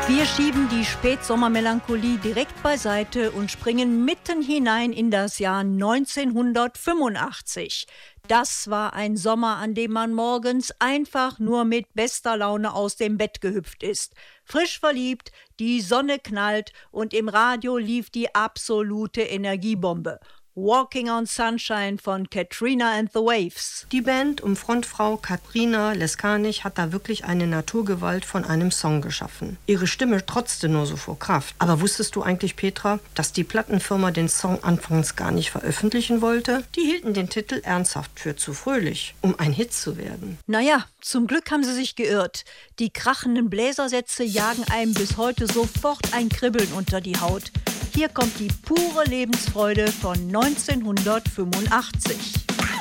Wir schieben die Spätsommermelancholie direkt beiseite und springen mitten hinein in das Jahr 1985. Das war ein Sommer, an dem man morgens einfach nur mit bester Laune aus dem Bett gehüpft ist. Frisch verliebt, die Sonne knallt und im Radio lief die absolute Energiebombe. Walking on Sunshine von Katrina and the Waves. Die Band um Frontfrau Katrina Leskanich hat da wirklich eine Naturgewalt von einem Song geschaffen. Ihre Stimme trotzte nur so vor Kraft. Aber wusstest du eigentlich, Petra, dass die Plattenfirma den Song anfangs gar nicht veröffentlichen wollte? Die hielten den Titel ernsthaft für zu fröhlich, um ein Hit zu werden. Naja, zum Glück haben sie sich geirrt. Die krachenden Bläsersätze jagen einem bis heute sofort ein Kribbeln unter die Haut. Hier kommt die pure Lebensfreude von 1985.